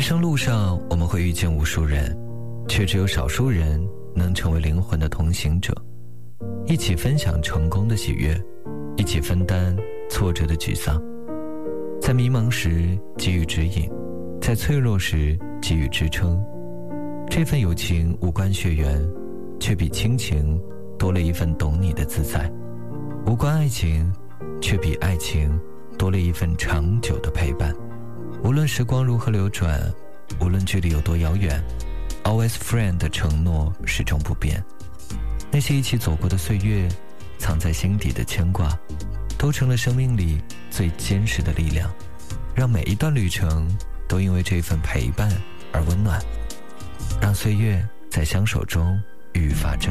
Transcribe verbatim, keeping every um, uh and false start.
生路上，我们会遇见无数人，却只有少数人能成为灵魂的同行者，一起分享成功的喜悦，一起分担挫折的沮丧，在迷茫时给予指引，在脆弱时给予支撑。这份友情无关血缘，却比亲情多了一份懂你的自在；无关爱情，却比爱情多了一份长久的陪伴。无论时光如何流转，无论距离有多遥远， Always Friend 的承诺始终不变。那些一起走过的岁月，藏在心底的牵挂，都成了生命里最坚实的力量，让每一段旅程都因为这份陪伴而温暖，让岁月在相守中愈发珍